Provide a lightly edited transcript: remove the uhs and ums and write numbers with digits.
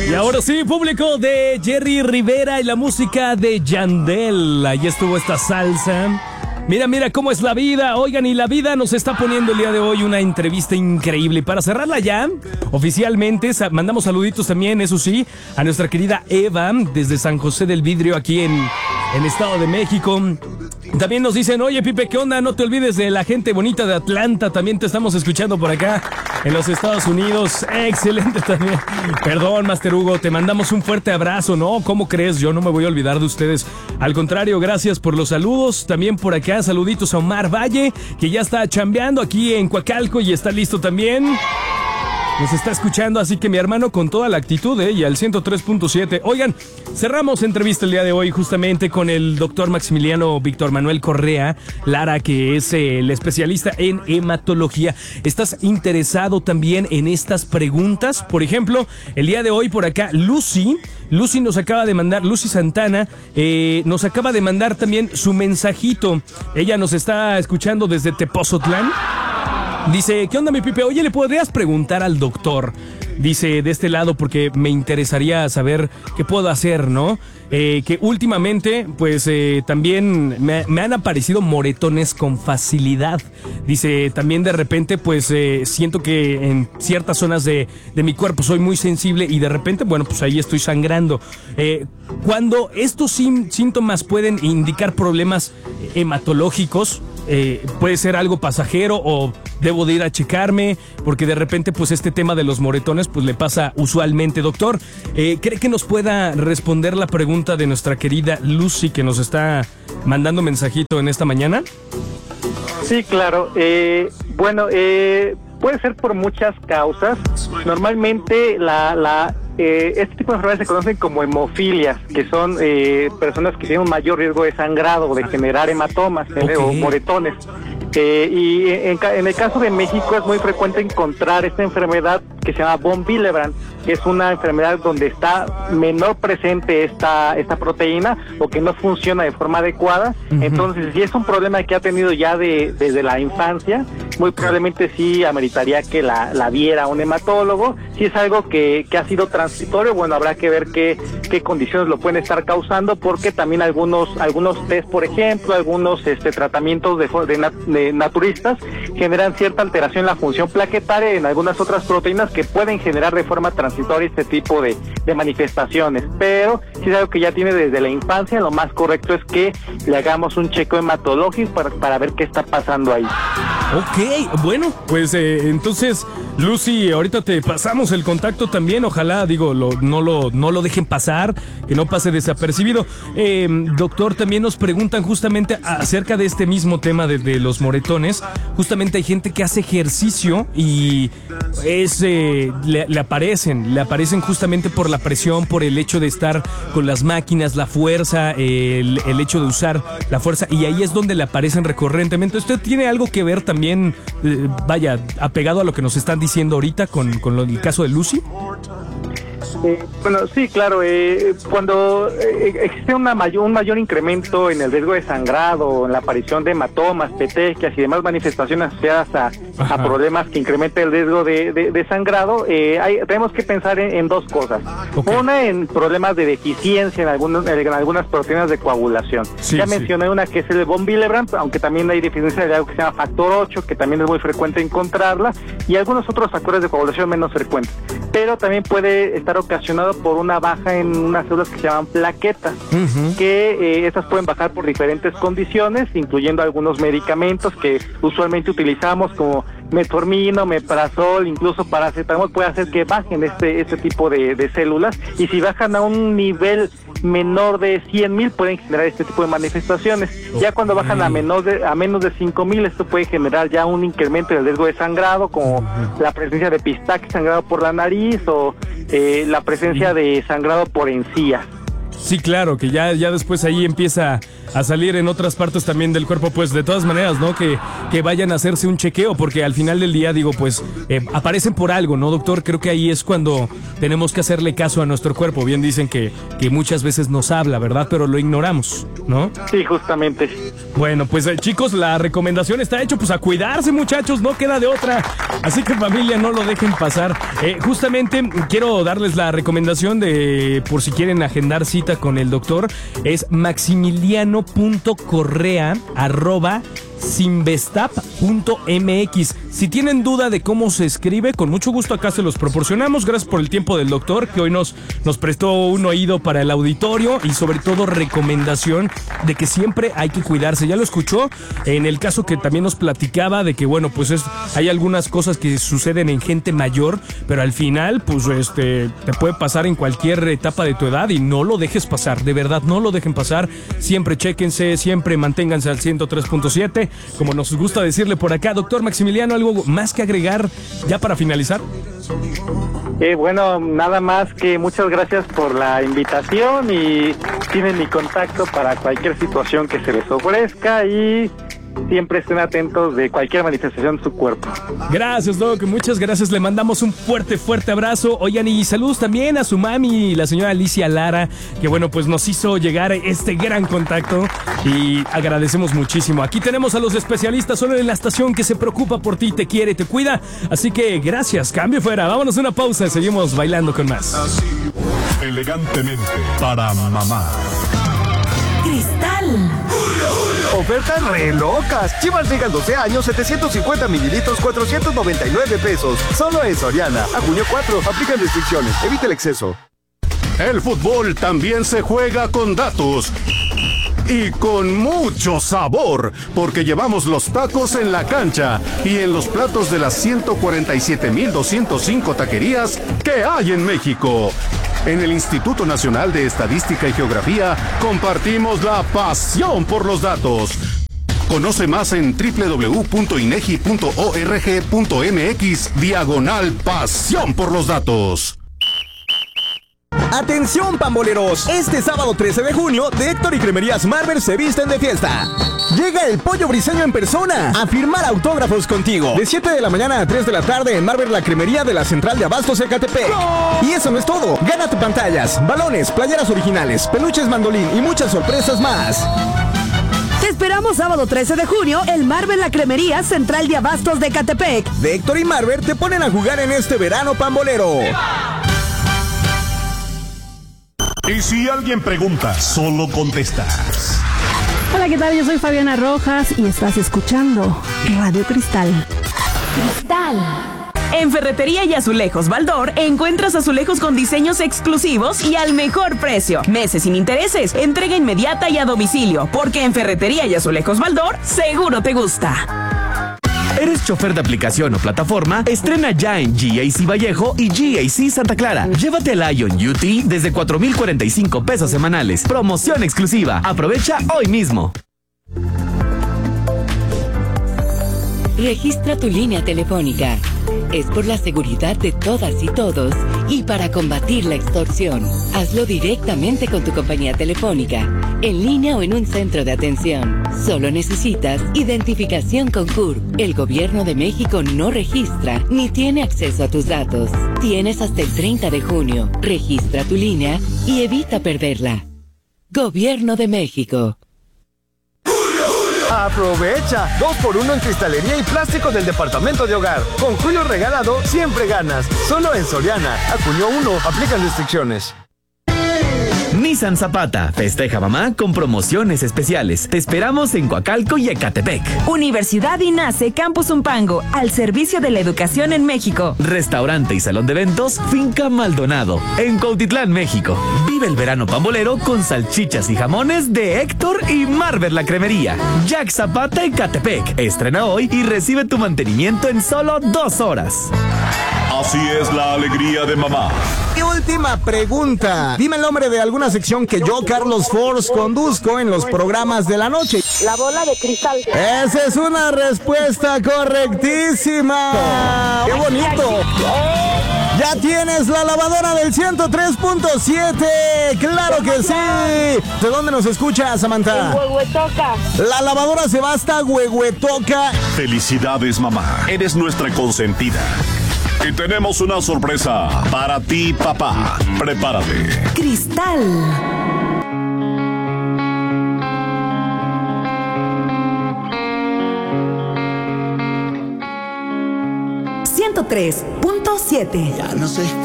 Y ahora sí, público, de Jerry Rivera y la música de Yandel. Ahí estuvo esta salsa. Mira cómo es la vida. Oigan, y la vida nos está poniendo el día de hoy una entrevista increíble. Y para cerrarla ya, oficialmente, mandamos saluditos también, eso sí, a nuestra querida Eva, desde San José del Vidrio, aquí en Estado de México. También nos dicen, oye, Pipe, ¿qué onda? No te olvides de la gente bonita de Atlanta. También te estamos escuchando por acá, en los Estados Unidos. Excelente también. Perdón, Master Hugo, te mandamos un fuerte abrazo, ¿no? ¿Cómo crees? Yo no me voy a olvidar de ustedes. Al contrario, gracias por los saludos. También por acá, saluditos a Omar Valle, que ya está chambeando aquí en Coacalco y está listo también. Nos está escuchando, así que mi hermano con toda la actitud, y al 103.7. Oigan, cerramos entrevista el día de hoy justamente con el doctor Maximiliano Víctor Manuel Correa Lara, que es el especialista en hematología. ¿Estás interesado también en estas preguntas? Por ejemplo, el día de hoy por acá, Lucy nos acaba de mandar, Lucy Santana, nos acaba de mandar también su mensajito. Ella nos está escuchando desde Tepozotlán. Dice, ¿qué onda, mi Pipe? Oye, ¿le podrías preguntar al doctor? Dice, de este lado, porque me interesaría saber qué puedo hacer, ¿no? Que últimamente, pues, también me han aparecido moretones con facilidad. Dice, también de repente, pues, siento que en ciertas zonas de mi cuerpo soy muy sensible y de repente, bueno, pues ahí estoy sangrando. Cuando estos síntomas pueden indicar problemas hematológicos, puede ser algo pasajero o debo de ir a checarme, porque de repente pues este tema de los moretones pues le pasa usualmente. Doctor, ¿cree que nos pueda responder la pregunta de nuestra querida Lucy, que nos está mandando mensajito en esta mañana? Sí, claro. Puede ser por muchas causas. Normalmente este tipo de enfermedades se conocen como hemofilias, que son personas que tienen un mayor riesgo de sangrado, de generar hematomas, o moretones. Y en el caso de México es muy frecuente encontrar esta enfermedad que se llama von Willebrand, que es una enfermedad donde está menor presente esta proteína o que no funciona de forma adecuada. Uh-huh. Entonces, si es un problema que ha tenido ya desde la infancia, muy probablemente sí ameritaría que la viera un hematólogo. Si es algo que ha sido transitorio, bueno, habrá que ver qué condiciones lo pueden estar causando, porque también algunos test, por ejemplo, algunos tratamientos de naturistas generan cierta alteración en la función plaquetaria y en algunas otras proteínas que pueden generar de forma transitoria este tipo de manifestaciones. Pero si es algo que ya tiene desde la infancia, lo más correcto es que le hagamos un chequeo hematológico para ver qué está pasando ahí. Ok, bueno, pues entonces, Lucy, ahorita te pasamos el contacto también. Ojalá, no lo dejen pasar, que no pase desapercibido. Doctor, también nos preguntan justamente acerca de este mismo tema de los moretones. Justamente hay gente que hace ejercicio y le aparecen justamente por la presión, por el hecho de estar con las máquinas, la fuerza, el hecho de usar la fuerza, y ahí es donde le aparecen recurrentemente. ¿Usted tiene algo que ver también, apegado a lo que nos están diciendo ahorita con el caso de Lucy? Bueno, sí, claro. Cuando existe un mayor incremento en el riesgo de sangrado, en la aparición de hematomas, petequias y demás manifestaciones asociadas a problemas que incrementen el riesgo de sangrado, tenemos que pensar en dos cosas. Okay. Una, en problemas de deficiencia en algunas proteínas de coagulación. Sí, mencioné una que es el von Willebrand, aunque también hay deficiencia de algo que se llama factor 8, que también es muy frecuente encontrarla, y algunos otros factores de coagulación menos frecuentes. Pero también puede estar ocasionado por una baja en unas células que se llaman plaquetas, uh-huh, que estas pueden bajar por diferentes condiciones, incluyendo algunos medicamentos que usualmente utilizamos como metformina, omeprazol, incluso paracetamol, puede hacer que bajen este tipo de células, y si bajan a un nivel menor de 100,000 pueden generar este tipo de manifestaciones. Okay. Ya cuando bajan a menos de 5,000, esto puede generar ya un incremento del riesgo de sangrado, como la presencia de epistaxis, sangrado por la nariz, o la presencia de sangrado por encías. Sí, claro, que ya después ahí empieza a salir en otras partes también del cuerpo, pues de todas maneras, ¿no? Que vayan a hacerse un chequeo, porque al final del día, digo, pues aparecen por algo, ¿no, doctor? Creo que ahí es cuando tenemos que hacerle caso a nuestro cuerpo. Bien dicen que muchas veces nos habla, ¿verdad? Pero lo ignoramos, ¿no? Sí, justamente. Bueno, pues chicos, la recomendación está hecha, pues a cuidarse, muchachos, no queda de otra. Así que familia, no lo dejen pasar. Justamente quiero darles la recomendación de, por si quieren agendar cita con el doctor, es maximiliano.correa@sinvestap.mx. Si tienen duda de cómo se escribe, con mucho gusto acá se los proporcionamos. Gracias por el tiempo del doctor, que hoy nos prestó un oído para el auditorio y sobre todo recomendación de que siempre hay que cuidarse. Ya lo escuchó en el caso que también nos platicaba de que, bueno, pues hay algunas cosas que suceden en gente mayor, pero al final, pues te puede pasar en cualquier etapa de tu edad y no lo dejes pasar, de verdad, no lo dejen pasar. Siempre chéquense, siempre manténganse al 103.7, como nos gusta decirle por acá. Doctor Maximiliano, ¿algo más que agregar ya para finalizar? Bueno, nada más que muchas gracias por la invitación y tienen mi contacto para cualquier situación que se les ofrezca y siempre estén atentos de cualquier manifestación de su cuerpo. Gracias, Doc, muchas gracias, le mandamos un fuerte abrazo. Oigan, y saludos también a su mami, la señora Alicia Lara, que bueno, pues nos hizo llegar este gran contacto y agradecemos muchísimo. Aquí tenemos a los especialistas solo en la estación que se preocupa por ti, te quiere, te cuida, así que gracias, cambio fuera, vámonos a una pausa, seguimos bailando con más. Así, elegantemente, para mamá. Cristal. Ofertas re locas. Chivas Regal 12 años, 750 mililitros, 499 pesos. Solo en Soriana. A junio 4, aplican restricciones. Evita el exceso. El fútbol también se juega con datos. Y con mucho sabor, porque llevamos los tacos en la cancha y en los platos de las 147,205 taquerías que hay en México. En el Instituto Nacional de Estadística y Geografía compartimos la pasión por los datos. Conoce más en www.inegi.org.mx/pasión por los datos. Atención, pamboleros, este sábado 13 de junio, de Héctor y Cremerías Marvel se visten de fiesta. Llega el Pollo Briseño en persona a firmar autógrafos contigo. De 7 de la mañana a 3 de la tarde en Marvel, la cremería de la Central de Abastos Ecatepec. ¡No! Y eso no es todo. Gánate pantallas, balones, playeras originales, peluches mandolín y muchas sorpresas más. Te esperamos sábado 13 de junio en Marvel, la cremería Central de Abastos de Ecatepec. De Héctor y Marvel te ponen a jugar en este verano pambolero. Y si alguien pregunta, solo contestas. Hola, ¿qué tal? Yo soy Fabiana Rojas y estás escuchando Radio Cristal. Cristal. En Ferretería y Azulejos Baldor encuentras azulejos con diseños exclusivos y al mejor precio. Meses sin intereses, entrega inmediata y a domicilio, porque en Ferretería y Azulejos Baldor seguro te gusta. ¿Eres chofer de aplicación o plataforma? Estrena ya en GAC Vallejo y GAC Santa Clara. Llévate el Ion UT desde 4,045 pesos semanales. Promoción exclusiva. Aprovecha hoy mismo. Registra tu línea telefónica. Es por la seguridad de todas y todos y para combatir la extorsión. Hazlo directamente con tu compañía telefónica, en línea o en un centro de atención. Solo necesitas identificación con CURP. El Gobierno de México no registra ni tiene acceso a tus datos. Tienes hasta el 30 de junio. Registra tu línea y evita perderla. Gobierno de México. Aprovecha 2x1 en cristalería y plástico del departamento de hogar. Con Julio regalado siempre ganas. Solo en Soriana. A junio 1 aplican restricciones. Nissan Zapata. Festeja mamá con promociones especiales. Te esperamos en Coacalco y Ecatepec. Universidad INACE Campus Umpango, al servicio de la educación en México. Restaurante y salón de eventos Finca Maldonado, en Cuautitlán, México. Vive el verano pambolero con salchichas y jamones de Héctor y Marvel la cremería. Jack Zapata Ecatepec. Estrena hoy y recibe tu mantenimiento en solo 2 horas. Así es la alegría de mamá. Y última pregunta. Dime el nombre de alguna sección que yo, Carlos Force, conduzco en los programas de la noche. La bola de cristal. Esa es una respuesta correctísima. ¡Qué bonito! Ya Ya tienes la lavadora del 103.7. ¡Claro que sí! ¿De dónde nos escuchas, Samantha? En Huehuetoca. La lavadora se va hasta Huehuetoca. Felicidades, mamá. Eres nuestra consentida. Y tenemos una sorpresa para ti, papá. Prepárate. Cristal. .7. Ya no sé